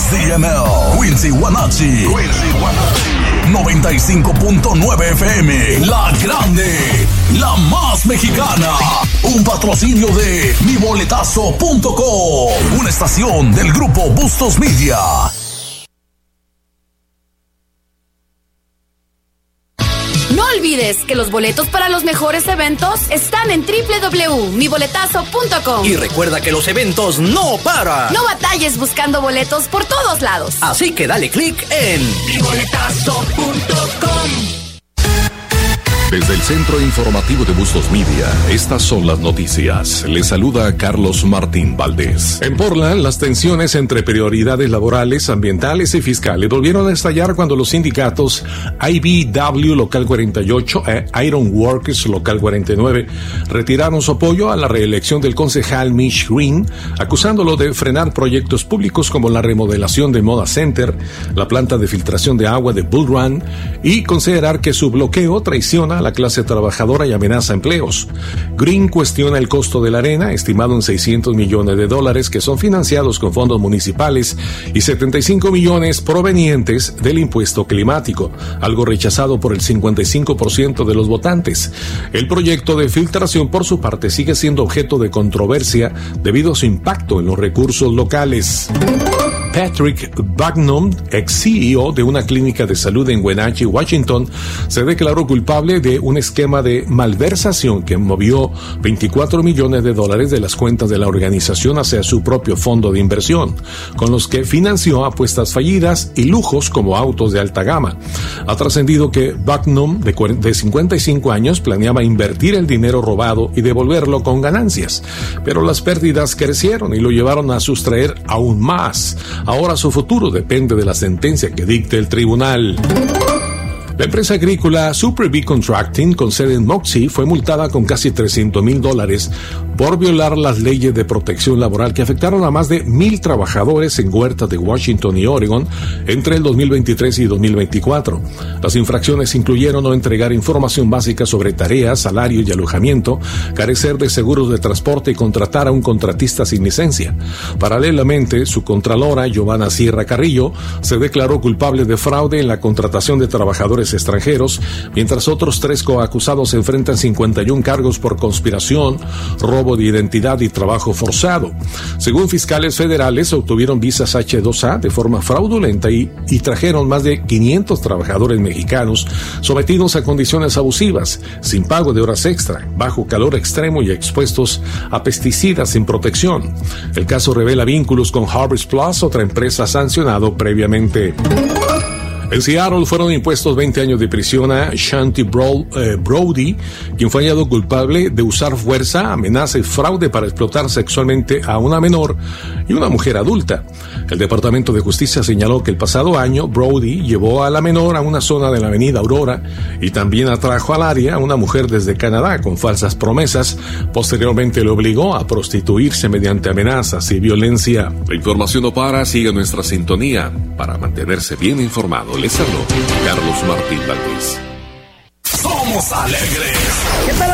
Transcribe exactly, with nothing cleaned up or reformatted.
C M L, Quincy Guanachi, noventa y cinco punto nueve F M, La Grande, la más mexicana. Un patrocinio de mi boletazo punto com, una estación del grupo Bustos Media. No olvides que los boletos para los mejores eventos están en doble u doble u doble u punto mi boletazo punto com. Y recuerda que los eventos no paran. No batalles buscando boletos por todos lados. Así que dale click en mi boletazo punto com. Desde el Centro Informativo de Bustos Media, estas son las noticias. Les saluda Carlos Martín Valdés. En Portland, las tensiones entre prioridades laborales, ambientales y fiscales volvieron a estallar cuando los sindicatos I B W Local cuarenta y ocho e Iron Workers Local cuarenta y nueve retiraron su apoyo a la reelección del concejal Mitch Green, acusándolo de frenar proyectos públicos como la remodelación de Moda Center, la planta de filtración de agua de Bull Run y considerar que su bloqueo traiciona a la clase trabajadora y amenaza empleos. Green cuestiona el costo de la arena, estimado en seiscientos millones de dólares, que son financiados con fondos municipales, y setenta y cinco millones provenientes del impuesto climático, algo rechazado por el cincuenta y cinco por ciento de los votantes. El proyecto de filtración, por su parte, sigue siendo objeto de controversia debido a su impacto en los recursos locales. Patrick Bagnum, ex C E O de una clínica de salud en Wenatchee, Washington, se declaró culpable de un esquema de malversación que movió veinticuatro millones de dólares de las cuentas de la organización hacia su propio fondo de inversión, con los que financió apuestas fallidas y lujos como autos de alta gama. Ha trascendido que Bagnum, de cincuenta y cinco años, planeaba invertir el dinero robado y devolverlo con ganancias, pero las pérdidas crecieron y lo llevaron a sustraer aún más. Ahora su futuro depende de la sentencia que dicte el tribunal. La empresa agrícola Super Bee Contracting, con sede en Moxie, fue multada con casi trescientos mil dólares por violar las leyes de protección laboral que afectaron a más de mil trabajadores en huertas de Washington y Oregon entre el dos mil veintitrés y dos mil veinticuatro. Las infracciones incluyeron no entregar información básica sobre tareas, salario y alojamiento, carecer de seguros de transporte y contratar a un contratista sin licencia. Paralelamente, su contralora, Giovanna Sierra Carrillo, se declaró culpable de fraude en la contratación de trabajadores extranjeros, mientras otros tres coacusados enfrentan cincuenta y uno cargos por conspiración, robo de identidad y trabajo forzado. Según fiscales federales, obtuvieron visas H dos A de forma fraudulenta y, y trajeron más de quinientos trabajadores mexicanos sometidos a condiciones abusivas, sin pago de horas extra, bajo calor extremo y expuestos a pesticidas sin protección. El caso revela vínculos con Harvest Plus, otra empresa sancionado previamente. En Seattle fueron impuestos veinte años de prisión a Shanti Bro, eh, Brody, quien fue hallado culpable de usar fuerza, amenaza y fraude para explotar sexualmente a una menor y una mujer adulta. El Departamento de Justicia señaló que el pasado año Brody llevó a la menor a una zona de la avenida Aurora y también atrajo al área a una mujer desde Canadá con falsas promesas. Posteriormente le obligó a prostituirse mediante amenazas y violencia. La información no para, sigue nuestra sintonía para mantenerse bien informado. Les habló Carlos Martín Valdés. Somos alegres. ¿Qué tal,